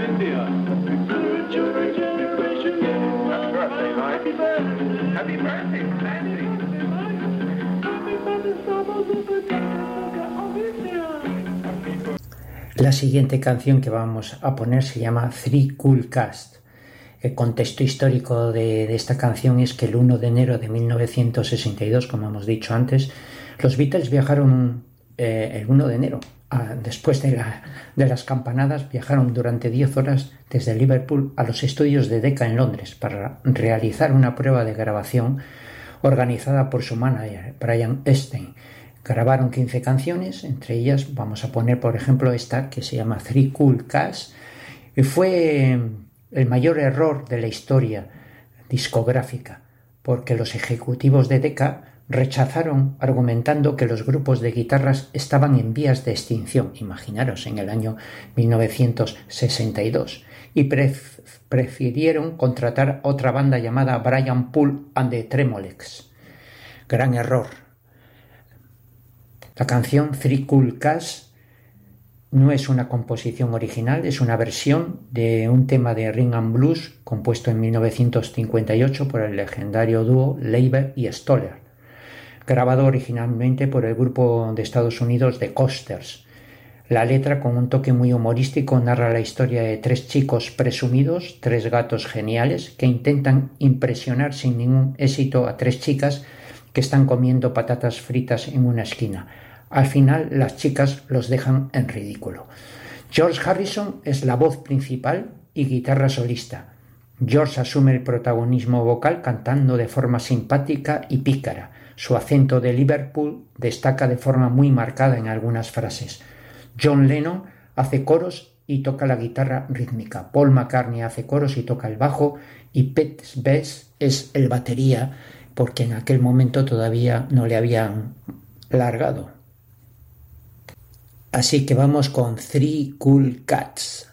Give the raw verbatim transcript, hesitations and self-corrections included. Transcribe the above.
India. Spiritual generation. Happy birthday, Mike. Happy birthday. Happy birthday, Nancy. Happy birthday, somos un La siguiente canción que vamos a poner se llama Three Cool Cats. El contexto histórico de, de esta canción es que el primero de enero de mil novecientos sesenta y dos, como hemos dicho antes, los Beatles viajaron eh, el primero de enero. A, después de, la, de las campanadas, viajaron durante diez horas desde Liverpool a los estudios de Decca en Londres para realizar una prueba de grabación organizada por su manager, Brian Epstein. Grabaron quince canciones, entre ellas vamos a poner, por ejemplo, esta que se llama Three Cool Cats, y fue el mayor error de la historia discográfica, porque los ejecutivos de Decca rechazaron argumentando que los grupos de guitarras estaban en vías de extinción, imaginaros, en el año mil novecientos sesenta y dos, y pref- prefirieron contratar otra banda llamada Brian Poole and the Tremolex. Gran error. La canción Three Cool Cats no es una composición original, es una versión de un tema de Rhythm and Blues compuesto en mil novecientos cincuenta y ocho por el legendario dúo Leiber y Stoller, grabado originalmente por el grupo de Estados Unidos The Coasters. La letra, con un toque muy humorístico, narra la historia de tres chicos presumidos, tres gatos geniales, que intentan impresionar sin ningún éxito a tres chicas que están comiendo patatas fritas en una esquina. Al final, las chicas los dejan en ridículo. George Harrison es la voz principal y guitarra solista. George asume el protagonismo vocal cantando de forma simpática y pícara. Su acento de Liverpool destaca de forma muy marcada en algunas frases. John Lennon hace coros y toca la guitarra rítmica. Paul McCartney hace coros y toca el bajo. Y Pete Best es el batería, porque en aquel momento todavía no le habían largado. Así que vamos con Three Cool Cats.